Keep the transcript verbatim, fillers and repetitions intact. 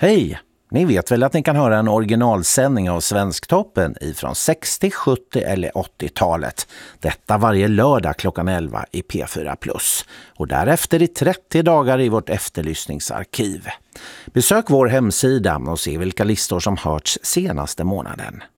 Hej! Ni vet väl att ni kan höra en originalsändning av Svensktoppen ifrån sextio-, sjuttio- eller åttiotalet. Detta varje lördag klockan elva i P fyra plus. Och därefter i trettio dagar i vårt efterlyssningsarkiv. Besök vår hemsida och se vilka listor som hörts senaste månaden.